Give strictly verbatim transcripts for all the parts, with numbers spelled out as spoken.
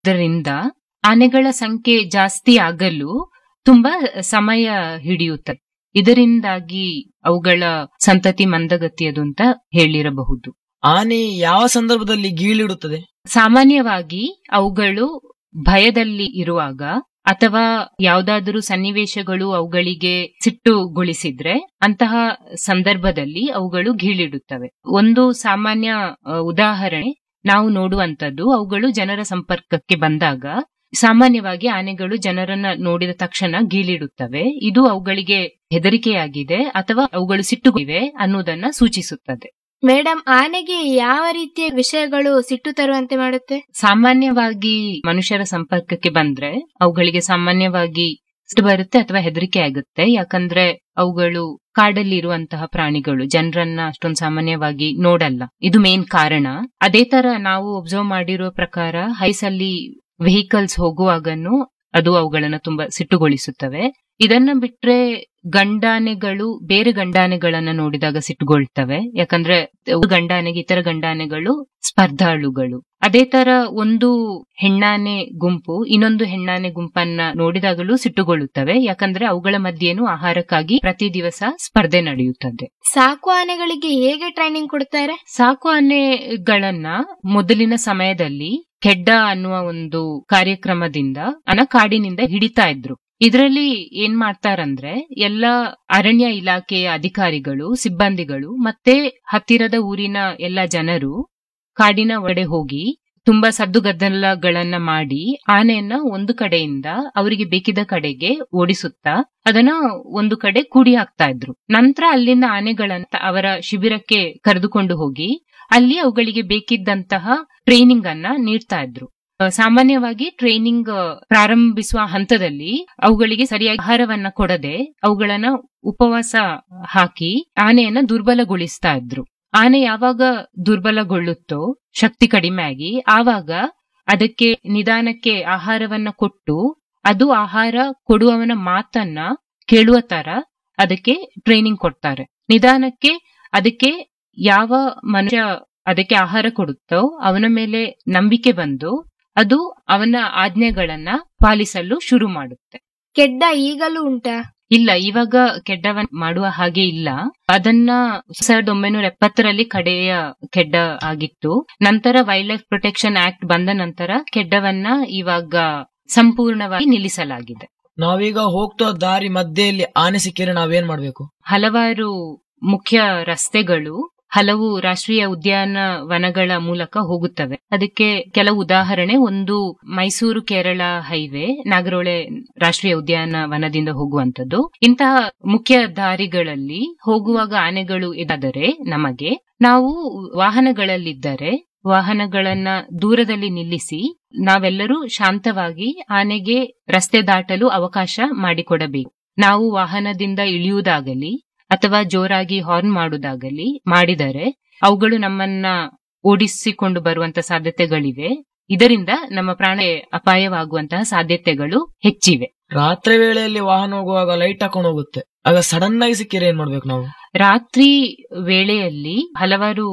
ಇದರಿಂದ ಆನೆಗಳ ಸಂಖ್ಯೆ ಜಾಸ್ತಿ ಆಗಲು ತುಂಬಾ ಸಮಯ ಹಿಡಿಯುತ್ತದೆ. ಇದರಿಂದಾಗಿ ಅವುಗಳ ಸಂತತಿ ಮಂದಗತಿಯದು ಅಂತ ಹೇಳಿರಬಹುದು. ಆನೆ ಯಾವ ಸಂದರ್ಭದಲ್ಲಿ ಗೀಳಿಡುತ್ತದೆ? ಸಾಮಾನ್ಯವಾಗಿ ಅವುಗಳು ಭಯದಲ್ಲಿ ಇರುವಾಗ ಅಥವಾ ಯಾವುದಾದರೂ ಸನ್ನಿವೇಶಗಳು ಅವುಗಳಿಗೆ ಸಿಟ್ಟುಗೊಳಿಸಿದ್ರೆ ಅಂತಹ ಸಂದರ್ಭದಲ್ಲಿ ಅವುಗಳು ಗೀಳಿಡುತ್ತವೆ. ಒಂದು ಸಾಮಾನ್ಯ ಉದಾಹರಣೆ ನಾವು ನೋಡುವಂತದ್ದು, ಅವುಗಳು ಜನರ ಸಂಪರ್ಕಕ್ಕೆ ಬಂದಾಗ ಸಾಮಾನ್ಯವಾಗಿ ಆನೆಗಳು ಜನರನ್ನ ನೋಡಿದ ತಕ್ಷಣ ಗೀಳಿಡುತ್ತವೆ. ಇದು ಅವುಗಳಿಗೆ ಹೆದರಿಕೆಯಾಗಿದೆ ಅಥವಾ ಅವುಗಳು ಸಿಟ್ಟುಗಿವೆ ಅನ್ನುವುದನ್ನ ಸೂಚಿಸುತ್ತದೆ. ಮೇಡಮ್, ಆನೆಗೆ ಯಾವ ರೀತಿಯ ವಿಷಯಗಳು ಸಿಟ್ಟು ತರುವಂತೆ ಮಾಡುತ್ತೆ? ಸಾಮಾನ್ಯವಾಗಿ ಮನುಷ್ಯರ ಸಂಪರ್ಕಕ್ಕೆ ಬಂದ್ರೆ ಅವುಗಳಿಗೆ ಸಾಮಾನ್ಯವಾಗಿ ಸಿಟ್ಟು ಬರುತ್ತೆ ಅಥವಾ ಹೆದರಿಕೆ ಆಗುತ್ತೆ. ಯಾಕಂದ್ರೆ ಅವುಗಳು ಕಾಡಲ್ಲಿ ಇರುವಂತಹ ಪ್ರಾಣಿಗಳು ಜನರನ್ನ ಅಷ್ಟೊಂದು ಸಾಮಾನ್ಯವಾಗಿ ನೋಡಲ್ಲ. ಇದು ಮೇನ್ ಕಾರಣ. ಅದೇ ತರ ನಾವು ಒಬ್ಸರ್ವ್ ಮಾಡಿರೋ ಪ್ರಕಾರ ಹೈಸಲ್ಲಿ ವೆಹಿಕಲ್ಸ್ ಹೋಗುವಾಗನು ಅದು ಅವುಗಳನ್ನ ತುಂಬಾ ಸಿಟ್ಟುಗೊಳಿಸುತ್ತವೆ. ಇದನ್ನ ಬಿಟ್ರೆ ಗಂಡಾನೆಗಳು ಬೇರೆ ಗಂಡಾನೆಗಳನ್ನ ನೋಡಿದಾಗ ಸಿಟ್ಟುಗೊಳ್ತವೆ. ಯಾಕಂದ್ರೆ ಗಂಡಾನೆಗೆ ಇತರ ಗಂಡಾನೆಗಳು ಸ್ಪರ್ಧಾಳುಗಳು. ಅದೇ ತರ ಒಂದು ಹೆಣ್ಣಾನೆ ಗುಂಪು ಇನ್ನೊಂದು ಹೆಣ್ಣಾನೆ ಗುಂಪನ್ನ ನೋಡಿದಾಗಲೂ ಸಿಟ್ಟುಗೊಳ್ಳುತ್ತವೆ. ಯಾಕಂದ್ರೆ ಅವುಗಳ ಮಧ್ಯೇನು ಆಹಾರಕ್ಕಾಗಿ ಪ್ರತಿ ದಿವಸ ಸ್ಪರ್ಧೆ ನಡೆಯುತ್ತದೆ. ಸಾಕು ಆನೆಗಳಿಗೆ ಹೇಗೆ ಟ್ರೈನಿಂಗ್ ಕೊಡ್ತಾರೆ? ಸಾಕು ಆನೆಗಳನ್ನ ಮೊದಲಿನ ಸಮಯದಲ್ಲಿ ಕೆಡ್ಡ ಅನ್ನುವ ಒಂದು ಕಾರ್ಯಕ್ರಮದಿಂದ ಅನ ಕಾಡಿನಿಂದ ಹಿಡಿತಾ ಇದ್ರು. ಇದರಲ್ಲಿ ಏನ್ ಮಾಡ್ತಾರಂದ್ರೆ ಎಲ್ಲ ಅರಣ್ಯ ಇಲಾಖೆಯ ಅಧಿಕಾರಿಗಳು, ಸಿಬ್ಬಂದಿಗಳು ಮತ್ತೆ ಹತ್ತಿರದ ಊರಿನ ಎಲ್ಲ ಜನರು ಕಾಡಿನ ಒಳಗಡೆ ಹೋಗಿ ತುಂಬಾ ಸದ್ದುಗದ್ದಲಗಳನ್ನ ಮಾಡಿ ಆನೆಯನ್ನ ಒಂದು ಕಡೆಯಿಂದ ಅವರಿಗೆ ಬೇಕಿದ್ದ ಕಡೆಗೆ ಓಡಿಸುತ್ತಾ ಅದನ್ನ ಒಂದು ಕಡೆ ಕೂಡಿ ಹಾಕ್ತಾ ಇದ್ರು. ನಂತರ ಅಲ್ಲಿಂದ ಆನೆಗಳನ್ನ ಅವರ ಶಿಬಿರಕ್ಕೆ ಕರೆದುಕೊಂಡು ಹೋಗಿ ಅಲ್ಲಿ ಅವುಗಳಿಗೆ ಬೇಕಿದ್ದಂತಹ ಟ್ರೈನಿಂಗ್ ಅನ್ನ ನೀಡ್ತಾ ಇದ್ರು. ಸಾಮಾನ್ಯವಾಗಿ ಟ್ರೈನಿಂಗ್ ಪ್ರಾರಂಭಿಸುವ ಹಂತದಲ್ಲಿ ಅವುಗಳಿಗೆ ಸರಿಯಾಗಿ ಆಹಾರವನ್ನ ಕೊಡದೆ ಅವುಗಳನ್ನ ಉಪವಾಸ ಹಾಕಿ ಆನೆಯನ್ನ ದುರ್ಬಲಗೊಳಿಸ್ತಾ ಇದ್ರು. ಆನೆ ಯಾವಾಗ ದುರ್ಬಲಗೊಳ್ಳುತ್ತೋ, ಶಕ್ತಿ ಕಡಿಮೆ ಆಗಿ, ಆವಾಗ ಅದಕ್ಕೆ ನಿಧಾನಕ್ಕೆ ಆಹಾರವನ್ನ ಕೊಟ್ಟು ಅದು ಆಹಾರ ಕೊಡುವವನ ಮಾತನ್ನ ಕೇಳುವ ತರ ಅದಕ್ಕೆ ಟ್ರೈನಿಂಗ್ ಕೊಡ್ತಾರೆ. ನಿಧಾನಕ್ಕೆ ಅದಕ್ಕೆ ಯಾವ ಮನುಷ್ಯ ಅದಕ್ಕೆ ಆಹಾರ ಕೊಡುತ್ತೋ ಅವನ ಮೇಲೆ ನಂಬಿಕೆ ಬಂದು ಅದು ಅವನ ಆಜ್ಞೆಗಳನ್ನ ಪಾಲಿಸಲು ಶುರು ಮಾಡುತ್ತೆ. ಕೆಡ್ಡ ಈಗಲೂ ಉಂಟಾ? ಇಲ್ಲ, ಇವಾಗ ಕೆಡ್ಡವನ್ನ ಮಾಡುವ ಹಾಗೆ ಇಲ್ಲ. ಅದನ್ನ ಸಾವಿರದ ಒಂಬೈನೂರ ಎಪ್ಪತ್ತರಲ್ಲಿ ಕಡೆಯ ಕೆಡ್ಡ ಆಗಿತ್ತು. ನಂತರ ವೈಲ್ಡ್ ಲೈಫ್ ಪ್ರೊಟೆಕ್ಷನ್ ಆಕ್ಟ್ ಬಂದ ನಂತರ ಕೆಡ್ಡವನ್ನ ಇವಾಗ ಸಂಪೂರ್ಣವಾಗಿ ನಿಲ್ಲಿಸಲಾಗಿದೆ. ನಾವೀಗ ಹೋಗ್ತಾ ದಾರಿ ಮಧ್ಯೆಯಲ್ಲಿ ಆನೆ ಸಿಕ್ಕಿದ್ರೆ ನಾವೇನ್ ಮಾಡ್ಬೇಕು? ಹಲವಾರು ಮುಖ್ಯ ರಸ್ತೆಗಳು ಹಲವು ರಾಷ್ಟ್ರೀಯ ಉದ್ಯಾನವನಗಳ ಮೂಲಕ ಹೋಗುತ್ತವೆ. ಅದಕ್ಕೆ ಕೆಲವು ಉದಾಹರಣೆ, ಒಂದು ಮೈಸೂರು ಕೇರಳ ಹೈವೇ ನಾಗರೋಳೆ ರಾಷ್ಟ್ರೀಯ ಉದ್ಯಾನವನದಿಂದ ಹೋಗುವಂತದ್ದು. ಇಂತಹ ಮುಖ್ಯ ದಾರಿಗಳಲ್ಲಿ ಹೋಗುವಾಗ ಆನೆಗಳು ಇದಾದರೆ ನಮಗೆ ನಾವು ವಾಹನಗಳಲ್ಲಿದ್ದರೆ ವಾಹನಗಳನ್ನ ದೂರದಲ್ಲಿ ನಿಲ್ಲಿಸಿ ನಾವೆಲ್ಲರೂ ಶಾಂತವಾಗಿ ಆನೆಗೆ ರಸ್ತೆ ದಾಟಲು ಅವಕಾಶ ಮಾಡಿಕೊಡಬೇಕು. ನಾವು ವಾಹನದಿಂದ ಇಳಿಯುವುದಾಗಲಿ ಅಥವಾ ಜೋರಾಗಿ ಹಾರ್ನ್ ಮಾಡುವುದಾಗಲಿ ಮಾಡಿದರೆ ಅವುಗಳು ನಮ್ಮನ್ನ ಓಡಿಸಿಕೊಂಡು ಬರುವಂತ ಸಾಧ್ಯತೆಗಳಿವೆ. ಇದರಿಂದ ನಮ್ಮ ಪ್ರಾಣ ಅಪಾಯವಾಗುವಂತಹ ಸಾಧ್ಯತೆಗಳು ಹೆಚ್ಚಿವೆ. ರಾತ್ರಿ ವೇಳೆಯಲ್ಲಿ ವಾಹನ ಹೋಗುವಾಗ ಲೈಟ್ ಹಾಕೊಂಡು ಹೋಗುತ್ತೆ, ಆಗ ಸಡನ್ ಆಗಿ ಸಿಕ್ಕಿದ್ರೆ ಏನ್ ಮಾಡ್ಬೇಕು ನಾವು? ರಾತ್ರಿ ವೇಳೆಯಲ್ಲಿ ಹಲವಾರು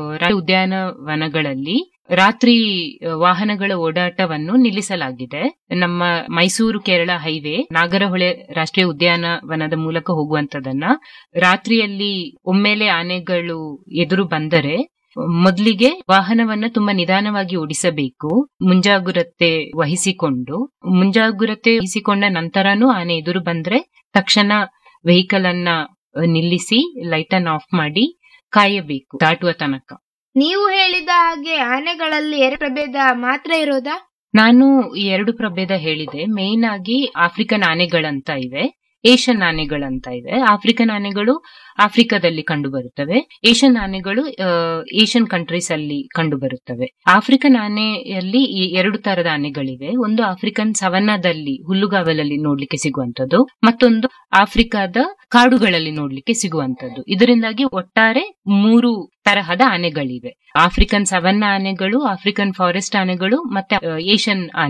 ಉದ್ಯಾನವನಗಳಲ್ಲಿ ರಾತ್ರಿ ವಾಹನಗಳ ಓಡಾಟವನ್ನು ನಿಲ್ಲಿಸಲಾಗಿದೆ. ನಮ್ಮ ಮೈಸೂರು ಕೇರಳ ಹೈವೇ ನಾಗರಹೊಳೆ ರಾಷ್ಟ್ರೀಯ ಉದ್ಯಾನವನದ ಮೂಲಕ ಹೋಗುವಂತದನ್ನ ರಾತ್ರಿಯಲ್ಲಿ ಒಮ್ಮೆಲೆ ಆನೆಗಳು ಎದುರು ಬಂದರೆ ಮೊದಲಿಗೆ ವಾಹನವನ್ನ ತುಂಬಾ ನಿಧಾನವಾಗಿ ಓಡಿಸಬೇಕು. ಮುಂಜಾಗ್ರತೆ ವಹಿಸಿಕೊಂಡು ಮುಂಜಾಗ್ರತೆ ವಹಿಸಿಕೊಂಡ ನಂತರನೂ ಆನೆ ಎದುರು ಬಂದ್ರೆ ತಕ್ಷಣ ವೆಹಿಕಲ್ ಅನ್ನ ನಿಲ್ಲಿಸಿ ಲೈಟ್ ಅನ್ನ ಆಫ್ ಮಾಡಿ ಕಾಯಬೇಕು ದಾಟುವ ತನಕ. ನೀವು ಹೇಳಿದ ಹಾಗೆ ಆನೆಗಳಲ್ಲಿ ಎರಡು ಪ್ರಭೇದ ಮಾತ್ರ ಇರೋದಾ? ನಾನು ಎರಡು ಪ್ರಭೇದ ಹೇಳಿದೆ. ಮೇನ್ ಆಗಿ ಆಫ್ರಿಕನ್ ಆನೆಗಳಂತ ಇವೆ, ಏಷ್ಯನ್ ಆನೆಗಳಂತ ಇವೆ. ಆಫ್ರಿಕನ್ ಆನೆಗಳು ಆಫ್ರಿಕಾದಲ್ಲಿ ಕಂಡು ಬರುತ್ತವೆ. ಏಷ್ಯನ್ ಆನೆಗಳು ಏಷ್ಯನ್ ಕಂಟ್ರೀಸ್ ಅಲ್ಲಿ ಕಂಡು ಬರುತ್ತವೆ. ಆಫ್ರಿಕನ್ ಆನೆಯಲ್ಲಿ ಎರಡು ತರದ ಆನೆಗಳಿವೆ. ಒಂದು ಆಫ್ರಿಕನ್ ಸವನ್ನಾದಲ್ಲಿ ಹುಲ್ಲುಗಾವಲಲ್ಲಿ ನೋಡ್ಲಿಕ್ಕೆ ಸಿಗುವಂತದ್ದು, ಮತ್ತೊಂದು ಆಫ್ರಿಕಾದ ಕಾಡುಗಳಲ್ಲಿ ನೋಡ್ಲಿಕ್ಕೆ ಸಿಗುವಂತದ್ದು. ಇದರಿಂದಾಗಿ ಒಟ್ಟಾರೆ ಮೂರು ತರಹದ ಆನೆಗಳಿವೆ. ಆಫ್ರಿಕನ್ ಸವನ್ನ ಆನೆಗಳು, ಆಫ್ರಿಕನ್ ಫಾರೆಸ್ಟ್ ಆನೆಗಳು ಮತ್ತೆ ಏಷ್ಯನ್ ಆನೆಗಳು.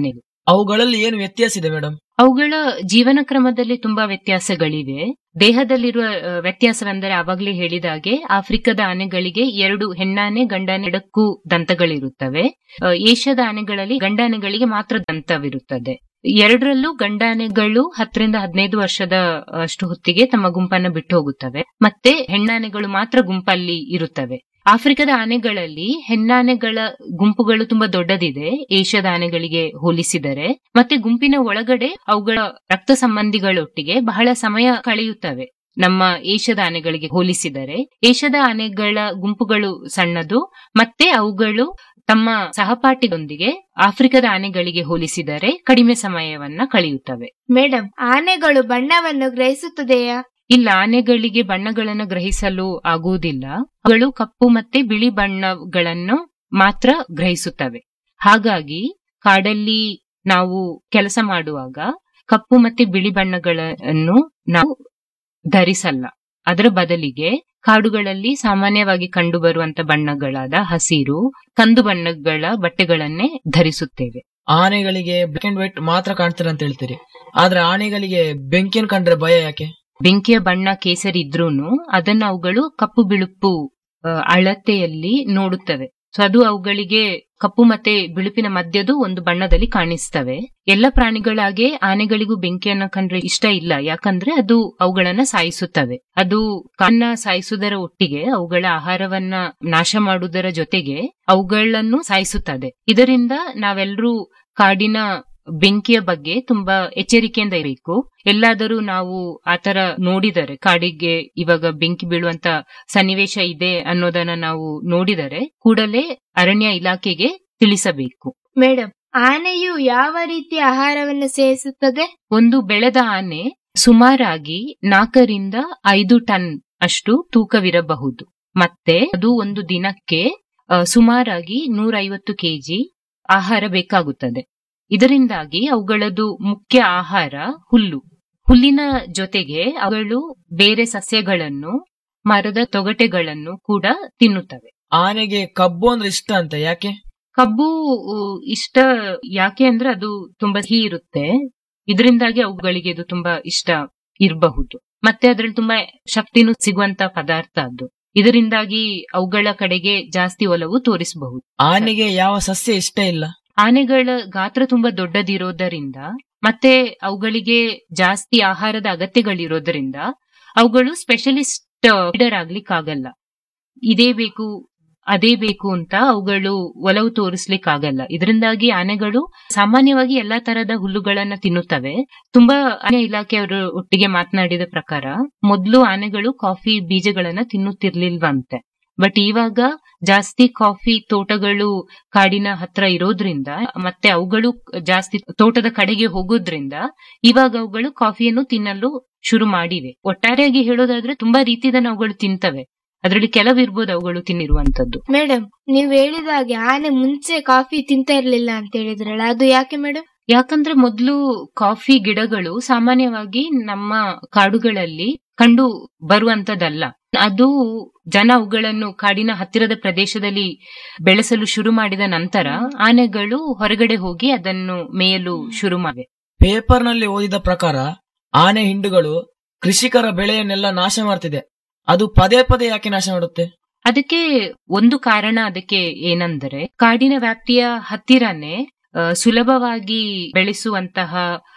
ಅವುಗಳಲ್ಲಿ ಏನು ವ್ಯತ್ಯಾಸ ಇದೆ ಮೇಡಮ್? ಅವುಗಳ ಜೀವನ ಕ್ರಮದಲ್ಲಿ ತುಂಬಾ ವ್ಯತ್ಯಾಸಗಳಿವೆ. ದೇಹದಲ್ಲಿರುವ ಆ, ವ್ಯತ್ಯಾಸವೆಂದರೆ ಆವಾಗಲೇ ಹೇಳಿದಾಗೆ ಆಫ್ರಿಕಾದ ಆನೆಗಳಿಗೆ ಎರಡು ಹೆಣ್ಣಾನೆ ಗಂಡಾನೆ ಎರಡಕ್ಕೂ ದಂತಗಳಿರುತ್ತವೆ. ಆ, ಏಷ್ಯಾದ ಆನೆಗಳಲ್ಲಿ ಗಂಡಾನೆಗಳಿಗೆ ಮಾತ್ರ ದಂತವಿರುತ್ತದೆ. ಎರಡರಲ್ಲೂ ಗಂಡಾನೆಗಳು ಹತ್ತರಿಂದ ಹದಿನೈದು ವರ್ಷದ ಅಷ್ಟು ಹೊತ್ತಿಗೆ ತಮ್ಮ ಗುಂಪನ್ನು ಬಿಟ್ಟು ಹೋಗುತ್ತವೆ, ಮತ್ತೆ ಹೆಣ್ಣಾನೆಗಳು ಮಾತ್ರ ಗುಂಪಲ್ಲಿ ಇರುತ್ತವೆ. ಆಫ್ರಿಕಾದ ಆನೆಗಳಲ್ಲಿ ಹೆಣ್ಣಾನೆಗಳ ಗುಂಪುಗಳು ತುಂಬಾ ದೊಡ್ಡದಿದೆ ಏಷ್ಯಾದ ಆನೆಗಳಿಗೆ ಹೋಲಿಸಿದರೆ, ಮತ್ತೆ ಗುಂಪಿನ ಒಳಗಡೆ ಅವುಗಳ ರಕ್ತ ಸಂಬಂಧಿಗಳೊಟ್ಟಿಗೆ ಬಹಳ ಸಮಯ ಕಳೆಯುತ್ತವೆ. ನಮ್ಮ ಏಷ್ಯಾದ ಆನೆಗಳಿಗೆ ಹೋಲಿಸಿದರೆ ಏಷ್ಯಾದ ಆನೆಗಳ ಗುಂಪುಗಳು ಸಣ್ಣದು, ಮತ್ತೆ ಅವುಗಳು ತಮ್ಮ ಸಹಪಾಠಿಗಳೊಂದಿಗೆ ಆಫ್ರಿಕಾದ ಆನೆಗಳಿಗೆ ಹೋಲಿಸಿದರೆ ಕಡಿಮೆ ಸಮಯವನ್ನ ಕಳೆಯುತ್ತವೆ. ಮೇಡಮ್, ಆನೆಗಳು ಬಣ್ಣವನ್ನು ಗ್ರಹಿಸುತ್ತದೆಯಾ? ಇಲ್ಲ, ಆನೆಗಳಿಗೆ ಬಣ್ಣಗಳನ್ನು ಗ್ರಹಿಸಲು ಆಗುವುದಿಲ್ಲ. ಅವುಗಳು ಕಪ್ಪು ಮತ್ತೆ ಬಿಳಿ ಬಣ್ಣಗಳನ್ನು ಮಾತ್ರ ಗ್ರಹಿಸುತ್ತವೆ. ಹಾಗಾಗಿ ಕಾಡಲ್ಲಿ ನಾವು ಕೆಲಸ ಮಾಡುವಾಗ ಕಪ್ಪು ಮತ್ತೆ ಬಿಳಿ ಬಣ್ಣಗಳನ್ನು ನಾವು ಧರಿಸಲ್ಲ. ಅದರ ಬದಲಿಗೆ ಕಾಡುಗಳಲ್ಲಿ ಸಾಮಾನ್ಯವಾಗಿ ಕಂಡುಬರುವಂತ ಬಣ್ಣಗಳಾದ ಹಸಿರು, ಕಂದು ಬಣ್ಣಗಳ ಬಟ್ಟೆಗಳನ್ನೇ ಧರಿಸುತ್ತೇವೆ. ಆನೆಗಳಿಗೆ ಬ್ಲಾಕ್ ಅಂಡ್ ವೈಟ್ ಮಾತ್ರ ಕಾಣ್ತಾರೆ ಅಂತ ಹೇಳ್ತೀರಿ, ಆದ್ರೆ ಆನೆಗಳಿಗೆ ಬೆಂಕಿಯನ್ನು ಕಂಡ್ರೆ ಭಯ ಯಾಕೆ? ಬೆಂಕಿಯ ಬಣ್ಣ ಕೇಸರಿ ಇದ್ರೂನು ಅದನ್ನ ಅವುಗಳು ಕಪ್ಪು ಬಿಳುಪು ಆ, ಅಳತೆಯಲ್ಲಿ ನೋಡುತ್ತವೆ. ಸೊ ಅದು ಅವುಗಳಿಗೆ ಕಪ್ಪು ಮತ್ತೆ ಬಿಳುಪಿನ ಮಧ್ಯದು ಒಂದು ಬಣ್ಣದಲ್ಲಿ ಕಾಣಿಸ್ತವೆ. ಎಲ್ಲ ಪ್ರಾಣಿಗಳಾಗೆ ಆನೆಗಳಿಗೂ ಬೆಂಕಿಯನ್ನ ಕಂಡ್ರೆ ಇಷ್ಟ ಇಲ್ಲ, ಯಾಕಂದ್ರೆ ಅದು ಅವುಗಳನ್ನ ಸಾಯಿಸುತ್ತವೆ. ಅದು ಕಣ್ಣ ಸಾಯಿಸುವುದರ ಒಟ್ಟಿಗೆ ಅವುಗಳ ಆಹಾರವನ್ನ ನಾಶ ಮಾಡುವುದರ ಜೊತೆಗೆ ಅವುಗಳನ್ನು ಸಾಯಿಸುತ್ತದೆ. ಇದರಿಂದ ನಾವೆಲ್ಲರೂ ಕಾಡಿನ ಬೆಂಕಿಯ ಬಗ್ಗೆ ತುಂಬಾ ಎಚ್ಚರಿಕೆಯಿಂದ ಇರಬೇಕು. ಎಲ್ಲಾದರೂ ನಾವು ಆತರ ನೋಡಿದರೆ, ಕಾಡಿಗೆ ಇವಾಗ ಬೆಂಕಿ ಬೀಳುವಂತ ಸನ್ನಿವೇಶ ಇದೆ ಅನ್ನೋದನ್ನ ನಾವು ನೋಡಿದರೆ ಕೂಡಲೇ ಅರಣ್ಯ ಇಲಾಖೆಗೆ ತಿಳಿಸಬೇಕು. ಮೇಡಮ್, ಆನೆಯು ಯಾವ ರೀತಿಯ ಆಹಾರವನ್ನು ಸೇವಿಸುತ್ತದೆ? ಒಂದು ಬೆಳೆದ ಆನೆ ಸುಮಾರಾಗಿ ನಾಲ್ಕರಿಂದ ಐದು ಟನ್ ಅಷ್ಟು ತೂಕವಿರಬಹುದು. ಮತ್ತೆ ಅದು ಒಂದು ದಿನಕ್ಕೆ ಆ, ಸುಮಾರಾಗಿ ನೂರೈವತ್ತು ಕೆಜಿ ಆಹಾರ ಬೇಕಾಗುತ್ತದೆ. ಇದರಿಂದಾಗಿ ಅವುಗಳದು ಮುಖ್ಯ ಆಹಾರ ಹುಲ್ಲು. ಹುಲ್ಲಿನ ಜೊತೆಗೆ ಅವುಗಳು ಬೇರೆ ಸಸ್ಯಗಳನ್ನು, ಮರದ ತೊಗಟೆಗಳನ್ನು ಕೂಡ ತಿನ್ನುತ್ತವೆ. ಆನೆಗೆ ಕಬ್ಬು ಅಂದ್ರೆ ಇಷ್ಟ ಅಂತ ಯಾಕೆ? ಕಬ್ಬು ಉ, ಇಷ್ಟ ಯಾಕೆ ಅಂದ್ರೆ ಅದು ತುಂಬಾ ಸಿಹಿ ಇರುತ್ತೆ. ಇದರಿಂದಾಗಿ ಅವುಗಳಿಗೆ ಇದು ತುಂಬಾ ಇಷ್ಟ ಇರಬಹುದು. ಮತ್ತೆ ಅದ್ರಲ್ಲಿ ತುಂಬಾ ಶಕ್ತಿನೂ ಸಿಗುವಂತ ಪದಾರ್ಥ ಅದು. ಇದರಿಂದಾಗಿ ಅವುಗಳ ಕಡೆಗೆ ಜಾಸ್ತಿ ಒಲವು ತೋರಿಸಬಹುದು. ಆನೆಗೆ ಯಾವ ಸಸ್ಯ ಇಷ್ಟ ಇಲ್ಲ? ಆನೆಗಳ ಗಾತ್ರ ತುಂಬಾ ದೊಡ್ಡದಿರೋದರಿಂದ ಮತ್ತೆ ಅವುಗಳಿಗೆ ಜಾಸ್ತಿ ಆಹಾರದ ಅಗತ್ಯಗಳಿರೋದ್ರಿಂದ ಅವುಗಳು ಸ್ಪೆಷಲಿಸ್ಟ್ ಲೀಡರ್ ಆಗ್ಲಿಕ್ಕಾಗಲ್ಲ. ಇದೇ ಬೇಕು ಅದೇ ಬೇಕು ಅಂತ ಅವುಗಳು ಒಲವು ತೋರಿಸ್ಲಿಕ್ಕಾಗಲ್ಲ. ಇದರಿಂದಾಗಿ ಆನೆಗಳು ಸಾಮಾನ್ಯವಾಗಿ ಎಲ್ಲಾ ತರದ ಹುಲ್ಲುಗಳನ್ನ ತಿನ್ನುತ್ತವೆ. ತುಂಬಾ ಅರಣ್ಯ ಇಲಾಖೆಯವರು ಒಟ್ಟಿಗೆ ಮಾತನಾಡಿದ ಪ್ರಕಾರ ಮೊದಲು ಆನೆಗಳು ಕಾಫಿ ಬೀಜಗಳನ್ನ ತಿನ್ನುತ್ತಿರ್ಲಿಲ್ವಂತೆ. ಬಟ್ ಇವಾಗ ಜಾಸ್ತಿ ಕಾಫಿ ತೋಟಗಳು ಕಾಡಿನ ಹತ್ರ ಇರೋದ್ರಿಂದ ಮತ್ತೆ ಅವುಗಳು ಜಾಸ್ತಿ ತೋಟದ ಕಡೆಗೆ ಹೋಗೋದ್ರಿಂದ ಇವಾಗ ಅವುಗಳು ಕಾಫಿಯನ್ನು ತಿನ್ನಲು ಶುರು ಮಾಡಿವೆ. ಒಟ್ಟಾರೆಯಾಗಿ ಹೇಳೋದಾದ್ರೆ ತುಂಬಾ ರೀತಿಯಿಂದ ಅವುಗಳು ತಿಂತವೆ. ಅದರಲ್ಲಿ ಕೆಲವಿರ್ಬೋದು ಅವುಗಳು ತಿನ್ನಿರುವಂತದ್ದು. ಮೇಡಮ್, ನೀವು ಹೇಳಿದ ಹಾಗೆ ಆನೆ ಮುಂಚೆ ಕಾಫಿ ತಿಂತಾ ಇರ್ಲಿಲ್ಲ ಅಂತ ಹೇಳಿದ್ರಲ್ಲ, ಅದು ಯಾಕೆ ಮೇಡಮ್? ಯಾಕಂದ್ರೆ ಮೊದಲು ಕಾಫಿ ಗಿಡಗಳು ಸಾಮಾನ್ಯವಾಗಿ ನಮ್ಮ ಕಾಡುಗಳಲ್ಲಿ ಕಂಡು ಬರುವಂತದಲ್ಲ. ಅದು ಜನ ಅವುಗಳನ್ನು ಕಾಡಿನ ಹತ್ತಿರದ ಪ್ರದೇಶದಲ್ಲಿ ಬೆಳೆಸಲು ಶುರು ಮಾಡಿದ ನಂತರ ಆನೆಗಳು ಹೊರಗಡೆ ಹೋಗಿ ಅದನ್ನು ಮೇಯಲು ಶುರು ಮಾಡಿವೆ. ಪೇಪರ್ ನಲ್ಲಿ ಓದಿದ ಪ್ರಕಾರ ಆನೆ ಹಿಂಡುಗಳು ಕೃಷಿಕರ ಬೆಳೆಯನ್ನೆಲ್ಲ ನಾಶ ಮಾಡ್ತಿದೆ. ಅದು ಪದೇ ಪದೇ ಯಾಕೆ ನಾಶ ಮಾಡುತ್ತೆ? ಅದಕ್ಕೆ ಒಂದು ಕಾರಣ ಅದಕ್ಕೆ ಏನಂದರೆ ಕಾಡಿನ ವ್ಯಾಪ್ತಿಯ ಹತ್ತಿರನೇ ಆ, ಸುಲಭವಾಗಿ ಬೆಳೆಸುವಂತಹ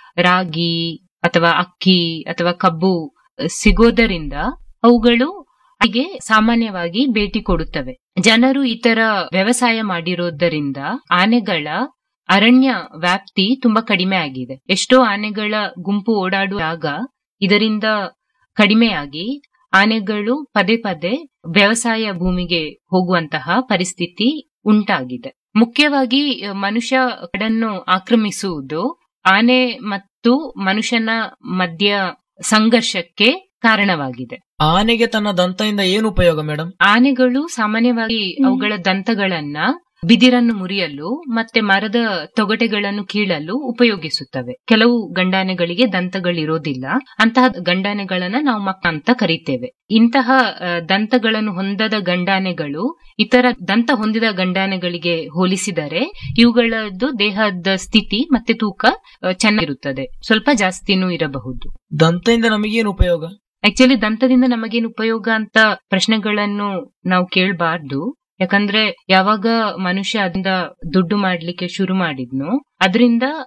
ರಾಗಿ ಅಥವಾ ಅಕ್ಕಿ ಅಥವಾ ಕಬ್ಬು ಸಿಗೋದರಿಂದ ಅವುಗಳು ಹಾಗೆ ಸಾಮಾನ್ಯವಾಗಿ ಭೇಟಿ ಕೊಡುತ್ತವೆ. ಜನರು ಈ ತರ ವ್ಯವಸಾಯ ಮಾಡಿರೋದರಿಂದ ಆನೆಗಳ ಅರಣ್ಯ ವ್ಯಾಪ್ತಿ ತುಂಬಾ ಕಡಿಮೆ ಆಗಿದೆ. ಎಷ್ಟೋ ಆನೆಗಳ ಗುಂಪು ಓಡಾಡುವಾಗ ಇದರಿಂದ ಕಡಿಮೆಯಾಗಿ ಆನೆಗಳು ಪದೇ ಪದೇ ವ್ಯವಸಾಯ ಭೂಮಿಗೆ ಹೋಗುವಂತಹ ಪರಿಸ್ಥಿತಿ ಉಂಟಾಗಿದೆ. ಮುಖ್ಯವಾಗಿ ಮನುಷ್ಯ ಕಾಡನ್ನು ಆಕ್ರಮಿಸುವುದು ಆನೆ ಮತ್ತು ಮನುಷ್ಯನ ಮಧ್ಯ ಸಂಘರ್ಷಕ್ಕೆ ಕಾರಣವಾಗಿದೆ. ಆನೆಗೆ ತನ್ನ ದಂತದಿಂದ ಏನು ಉಪಯೋಗ ಮೇಡಮ್? ಆನೆಗಳು ಸಾಮಾನ್ಯವಾಗಿ ಅವುಗಳ ದಂತಗಳನ್ನ ಬಿದಿರನ್ನು ಮುರಿಯಲು ಮತ್ತೆ ಮರದ ತೊಗಟೆಗಳನ್ನು ಕೀಳಲು ಉಪಯೋಗಿಸುತ್ತವೆ. ಕೆಲವು ಗಂಡಾನೆಗಳಿಗೆ ದಂತಗಳಿರೋದಿಲ್ಲ, ಅಂತಹ ಗಂಡಾನೆಗಳನ್ನ ನಾವು ಮಕ್ಕ ಅಂತ ಕರೀತೇವೆ. ಇಂತಹ ದಂತಗಳನ್ನು ಹೊಂದದ ಗಂಡಾನೆಗಳು ಇತರ ದಂತ ಹೊಂದಿದ ಗಂಡಾನೆಗಳಿಗೆ ಹೋಲಿಸಿದರೆ ಇವುಗಳದ್ದು ದೇಹದ ಸ್ಥಿತಿ ಮತ್ತೆ ತೂಕ ಚೆನ್ನಾಗಿರುತ್ತದೆ, ಸ್ವಲ್ಪ ಜಾಸ್ತಿನೂ ಇರಬಹುದು. ದಂತದಿಂದ ನಮಗೇನು ಉಪಯೋಗ? ಆಕ್ಚುಲಿ ದಂತದಿಂದ ನಮಗೇನು ಉಪಯೋಗ ಅಂತ ಪ್ರಶ್ನೆಗಳನ್ನು ನಾವು ಕೇಳಬಾರ್ದು. ಯಾಕಂದ್ರೆ ಯಾವಾಗ ಮನುಷ್ಯ ಅದರಿಂದ ದುಡ್ಡು ಮಾಡ್ಲಿಕ್ಕೆ ಶುರು ಮಾಡಿದ್ನು, ಅದರಿಂದ